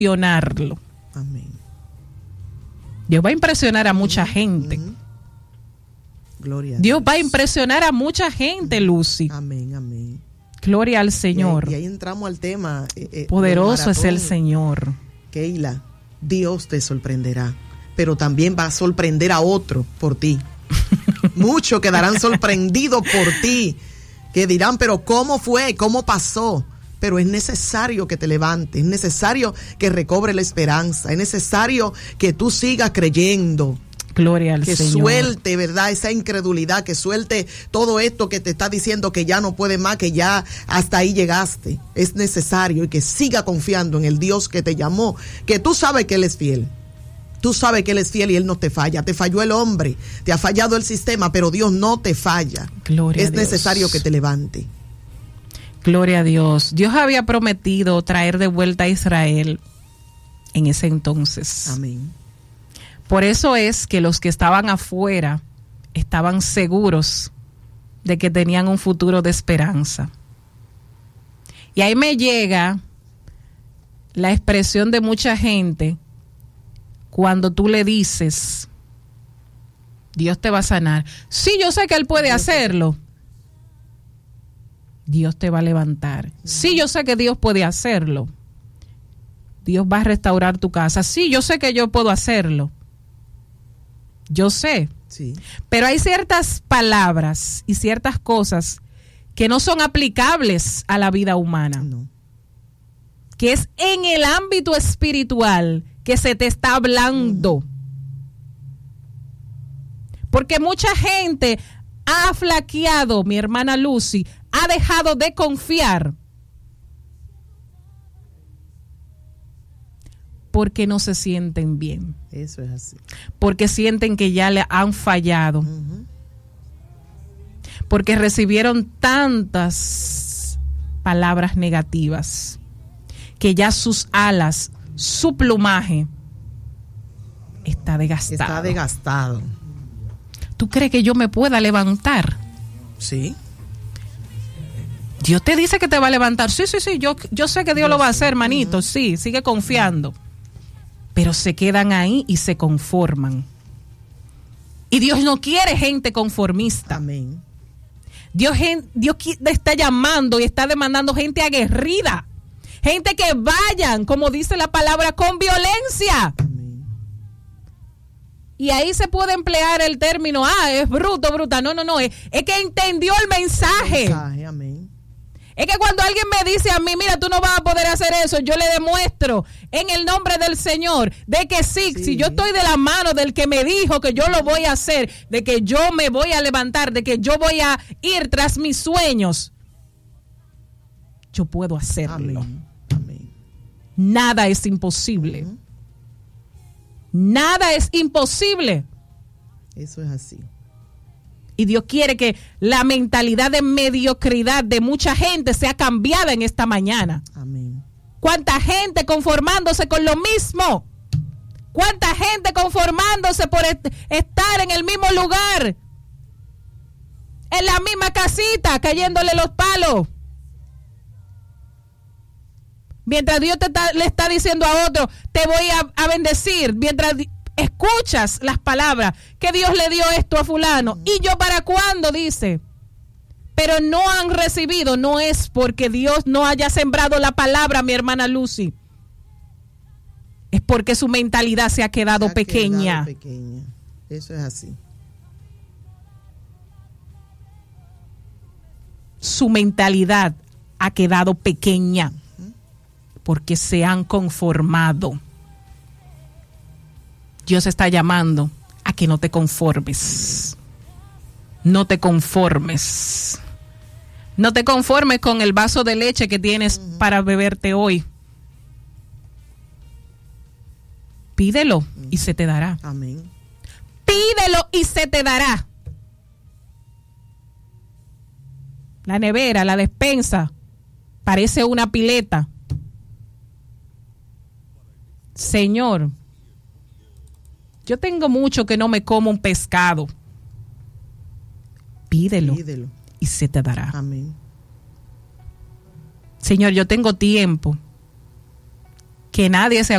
impresionarlo. Amén. Dios va a impresionar a mucha gente. Gloria a Dios va a impresionar a mucha gente, Lucy. Amén, amén. Gloria al Señor. Y ahí entramos al tema. Poderoso es el Señor. Keila, Dios te sorprenderá, pero también va a sorprender a otro por ti. Muchos quedarán sorprendidos por ti, que dirán, pero ¿cómo fue? ¿Cómo pasó? Pero es necesario que te levantes, es necesario que recobre la esperanza, es necesario que tú sigas creyendo. Gloria al que Señor. Suelte, ¿verdad? Esa incredulidad, que suelte todo esto que te está diciendo que ya no puede más, que ya hasta ahí llegaste. Es necesario y que siga confiando en el Dios que te llamó, que tú sabes que Él es fiel. Tú sabes que Él es fiel y Él no te falla. Te falló el hombre, te ha fallado el sistema, pero Dios no te falla. Gloria es necesario que te levante. Gloria a Dios. Dios había prometido traer de vuelta a Israel en ese entonces. Amén. Por eso es que los que estaban afuera estaban seguros de que tenían un futuro de esperanza. Y ahí me llega la expresión de mucha gente cuando tú le dices, Dios te va a sanar. Sí, yo sé que Él puede hacerlo. Dios te va a levantar. Sí, yo sé que Dios puede hacerlo. Dios va a restaurar tu casa. Sí, yo sé que yo puedo hacerlo. Yo sé. Sí. Pero hay ciertas palabras y ciertas cosas que no son aplicables a la vida humana. No. Que es en el ámbito espiritual que se te está hablando. Porque mucha gente ha flaqueado, mi hermana Lucy, ha dejado de confiar porque no se sienten bien. Eso es así. Porque sienten que ya le han fallado. Porque recibieron tantas palabras negativas que ya sus alas, su plumaje está desgastado. Está desgastado. ¿Tú crees que yo me pueda levantar? Sí. Dios te dice que te va a levantar. Sí, yo sé que Dios lo va a hacer, hermanito. Sí, sigue confiando. Pero se quedan ahí y se conforman. Y Dios no quiere gente conformista. Amén. Dios está llamando y está demandando gente aguerrida. Gente que vayan, como dice la palabra, con violencia. Amén. Y ahí se puede emplear el término, es bruto, bruta. No, es que entendió el mensaje. Amén. Es que cuando alguien me dice a mí, mira, tú no vas a poder hacer eso, yo le demuestro en el nombre del Señor de que sí, si yo estoy de la mano del que me dijo que yo lo voy a hacer, de que yo me voy a levantar, de que yo voy a ir tras mis sueños, yo puedo hacerlo. Amén. Amén. Nada es imposible. Nada es imposible. Eso es así. Y Dios quiere que la mentalidad de mediocridad de mucha gente sea cambiada en esta mañana. Amén. ¿Cuánta gente conformándose con lo mismo? ¿Cuánta gente conformándose por estar en el mismo lugar? En la misma casita, cayéndole los palos. Mientras Dios le está diciendo a otro, te voy a bendecir. Mientras escuchas las palabras que Dios le dio esto a fulano. ¿Y yo para cuándo? Dice. Pero no han recibido. No es porque Dios no haya sembrado la palabra, mi hermana Lucy. Es porque su mentalidad se ha quedado pequeña. Eso es así. Su mentalidad ha quedado pequeña. Porque se han conformado. Dios está llamando a que no te conformes. No te conformes. No te conformes con el vaso de leche que tienes para beberte hoy. Pídelo y se te dará. Amén. Pídelo y se te dará. La nevera, la despensa, parece una pileta. Señor, yo tengo mucho que no me como un pescado. Pídelo y se te dará. Amén. Señor, yo tengo tiempo que nadie se